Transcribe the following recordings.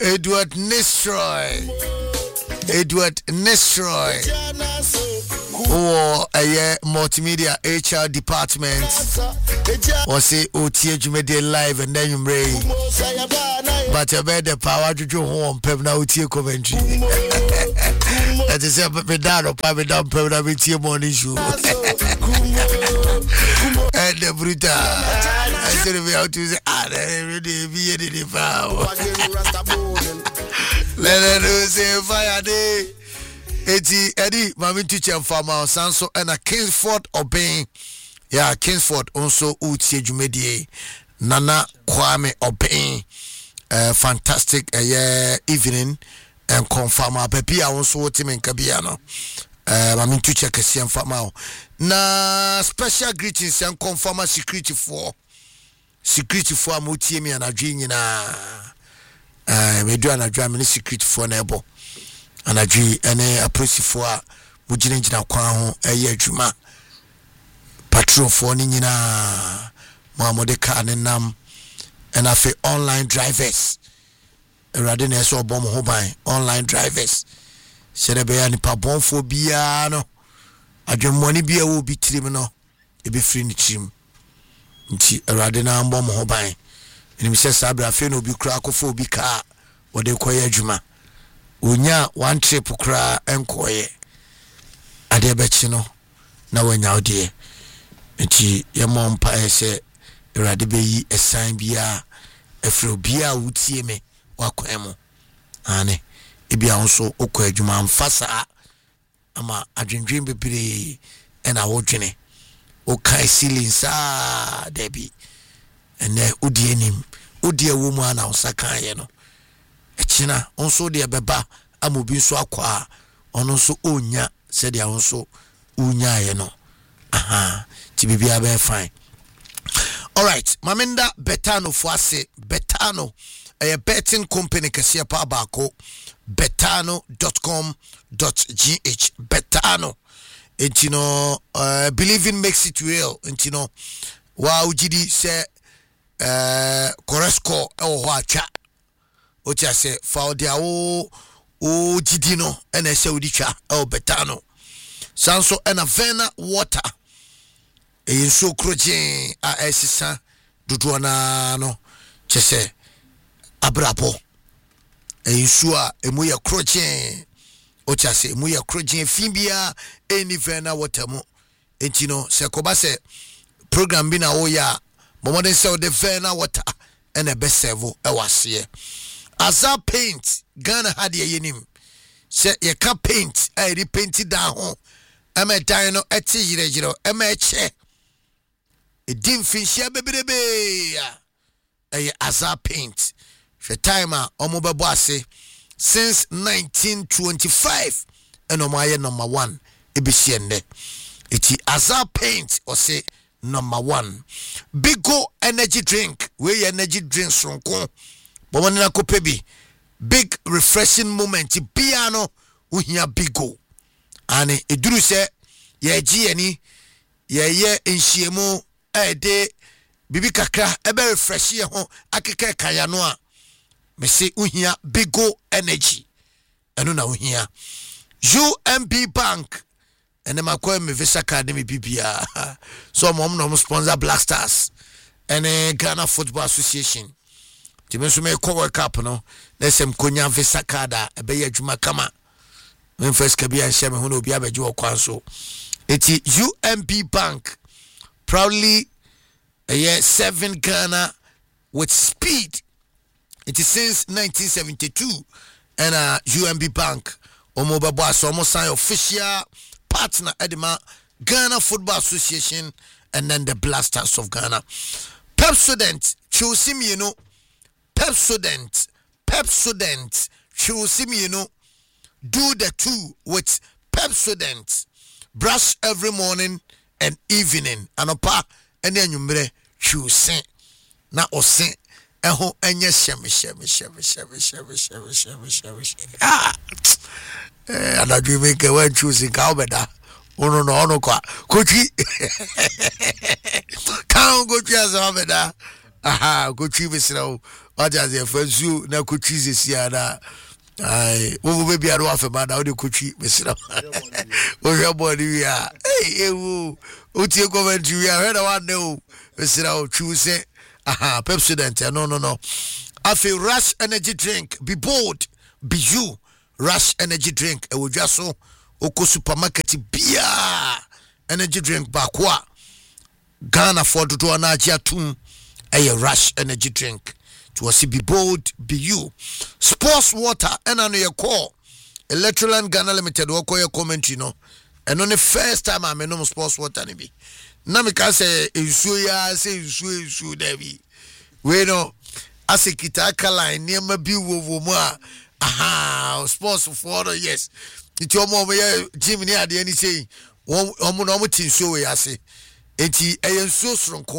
Edward Nestroy a multimedia HR department was say OTA Jumede live and then you ray but I bet the power to do home Pemna OTA Coventry that is a pedal private down Pemna with morning show and the brutal I said we have to say really be the power let us say fire day Eddie mami teacher farmer Sanso and a Kingsford Obey. Yeah, Kingsford also utie jumedie Nana Kwame Obey. Fantastic evening and confirm Pepi also team in Kabiano. Mami teacher Kasian farmer. Na special greetings and confirm security for mutie me and a dream na me do an a dream security for nebo. Anadwi ene aprosifo a mugina kwan ho adwuma patrolfo ni nyina Muhammad ka ne nam ena fe online drivers erade na so obom ho ban online drivers serebe ya nipa bonfo bia no adwemmoni bia wo bi tirim no e be free ni tirim nti erade na mbom ho ban enim se sabra fe no bi kura akofo obi ka wode koye adwuma Unya one trip kra enkoye ade bechi no na wanya odie nti ye mompa ese erade beyi esan bia efro bia wutie me wakwan mu ane ebia nso okọ adwuma amfasa ama adwendwen bebre ena wodwene o kai silinsa debi ene odie nim odie wo mu ana osakan ye no China onso de beba amobi nso akwa ono nso onya se de onso unya ye no aha ti bibia be fine. All right, Maminda Betano Fuase Betano a betting company kase pa bako betano.com.gh Betano entino believing makes it real entino wa ujidi se Koresko e ho acha Ocha se fa dia o gidi no ena se odi twa e Betano sanso ena Vena water e so kroje a esisa dodo na no chese abrabo e so a emu ye kroje ocha se emu ye kroje fimbia eni Vena water mu entino se koba se program bi na wo ya momoden se o de Vena water ena be servo e wase Aza paint Ghana had ye yenim se ye ka paint e ri painti down ho ema dan no eti yirejiro ema eche e dim finshia bebrebe ya e Aza paint she time a omo bebo ase since 1925 eno ma ye number 1 e be siende eti Aza paint o se number 1 Bigo energy drink we energy drink sonko Bomanina kopebi big refreshing moment piano uhia Bigo ane eduru se ye gi ani ye enhiemu de bibi kakra ebe refresh ye ho akeka kaya no a me se uhia Bigo energy eno na uhia UMB Bank ene makwa me Visa Academy bibia so mom no sponsor Black Stars ene Ghana Football Association Timenso me ko work up no na sem konya Visa card ebe ya adwuma kama men first ka bia nhye me ho na obi abeje okwan so eti UMB Bank proudly a year 7 Ghana with speed. It is since 1972 and UMB Bank omo boss omo sign official partner edema Ghana Football Association and then the Blasters of Ghana. Pepsodent choose me, you know. Pepsodent choose me, you know. Do the two with Pepsodent. Brush every morning and evening. Anopa and then you choose na ose eho enye sheme anadwi make one choose ka obeda ono no kwa kochi kan go choose obeda aha kotwi besrawo waja ze fansu na kotwi zesia na ai wo be bia do afema na wo de kotwi besrawo wo hwe body wi a ewu o tie commentary wi a hwe na one no besrawo twi se aha Pepsodent no afi Rush energy drink, be bold, be you. Rush energy drink e wodwa so oko supermarket bia energy drink bakwa Ghana for dodo na agya tum e Rush energy drink to see be bold, be you. Sports water ena no ye call Electroland Ghana Limited woko ye commentary no eno ne first time I know sports water ni bi na me ka say ensuo ya say ensuo da bi we no asekita kala niema bi wo mu a aha sports for yes iti omo ye gym ni ade ni sei omo no omo tinsuo we ase enti eyensuo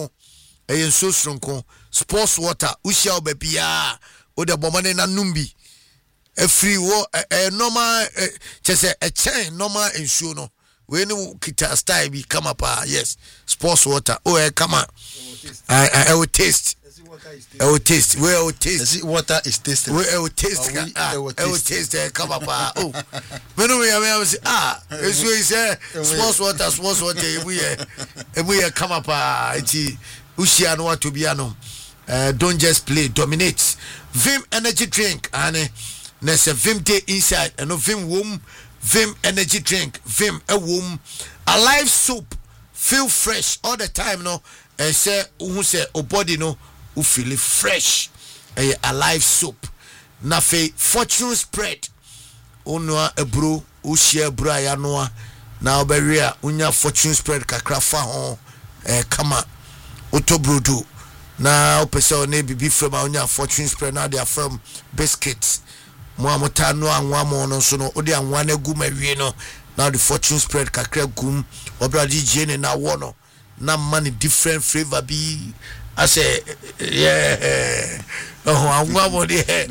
sronko sports water ushia obabia o de bomane na numbi free wo normal chese chain normal ensuo no we ni kita style bi kama pa yes sports water kama I will taste. I will taste. Where I will taste. See, water is tasting. Where I will taste. I will taste. Come up. Oh, when we are say it's we say sports water. We come up. It's Ushia no to be ano. Don't just play. Dominate. Vim energy drink. Ane. There's a Vim day inside. And no Vim womb. Vim energy drink. Vim a womb. Alive soup. Feel fresh all the time. No. And say who say o body no. Who feel fresh, alive soup. Na fe fortune spread. Unwa ebro, u share bra ya noa. Na oberia unya fortune spread kakra fa ho kama otobrodo. Na opese one bibi from unya fortune spread na dia from biscuits. Mo amota no anwa mo no so no odi anwa na gu mawie no. Now the fortune spread kakra gum obra di jene na wo no. Na money different flavor be I say, yeah, I'm going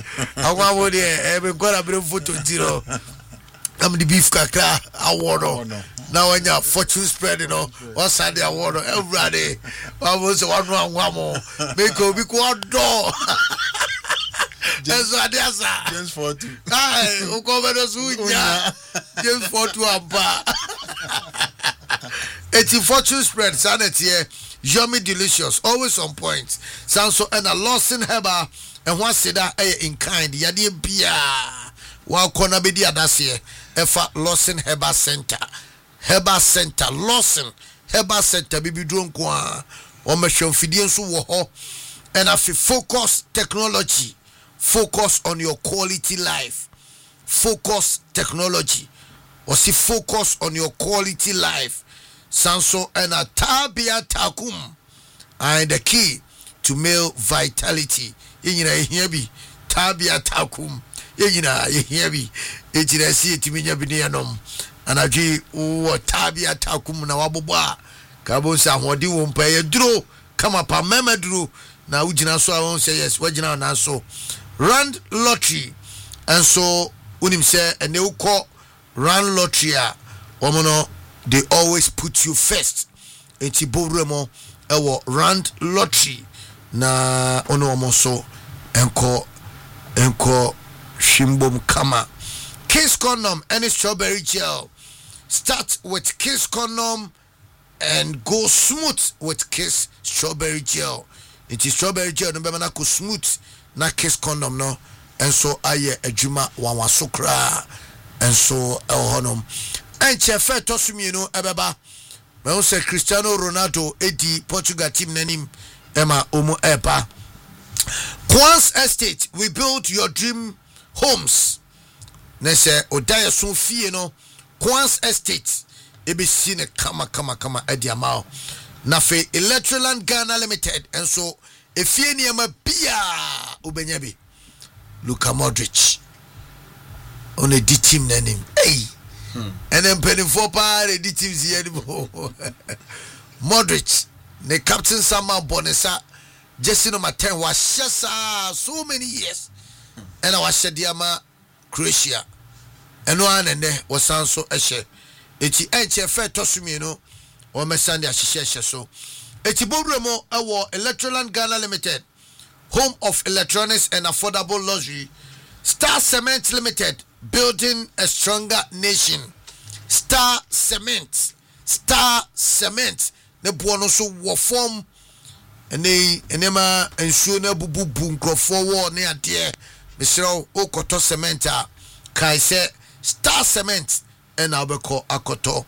to be got a bit of photo zero. I'm the beef kakra, I want now when your fortune spread, you know, what's that I want everybody. I was one more, make a big one door. That's what there's James 42. Who covered us with James 42 and bar. It's a fortune spread, sanity. Yummy delicious, always on point. Sanso and a Lawson Heba and one seda in kind. Yadi Bia. While Konabidi Adasie, Efa Lawson Heba Center. Heba Center, Lawson Heba Center, Bibi Drunkwa, or Machine Fidiansu Woho, and a focus technology. Focus on your quality life. Focus technology. Or see focus on your quality life. Sanso and a Tabia Takum and the key to male vitality. Yebi Tabia Takum. Yebi Ejirasi Timinia Binianum and a G or Tabia Takum na Wabuba Kabosa Wadi won't pay a draw. Come up a mema drew. Now Ujina so I won't say yes, Wajina and so Rand Lottery and so Unim say and they call Rand Lottery Omono. They always put you first. Eti boremo ewo Rand Lottery na ono omoso enko shimbom kama. Kiss condom and strawberry gel. Start with Kiss condom and go smooth with Kiss strawberry gel. Eti strawberry gel no be na ko smooth na Kiss condom no. And so aye ejuma wanwasokra and so elhonom. And Chefe Tosumino Ebeba. Me say Cristiano Ronaldo edi Portugal team nanim Emma Omo Eba. Quans Estate, we build your dream homes. Nese Odaya Sophie no Quans Estate. Ebi sine kama ediamao. Nafe Electroland Ghana Limited. And so if ye niema bia ubenyabi. Luka Modric. On a D team nanim. Hey. And then penny for party teams here Modric, the captain Sama Bonesa, just number 10 was so many years. And I was Shadiama Croatia. And one and there was Sanso Eshe. Eti enche fair tosumino or Messandia Shisha so. Eti Bobremo, our Electroland Ghana Limited. home of electronics and affordable luxury. Star Cement Limited, building a stronger nation. Star Cement. Ne buono so wo form enema ensuo na bubu nkrofo wo ne ade. Mesro okoto cement a kai se Star Cement and abeko akoto.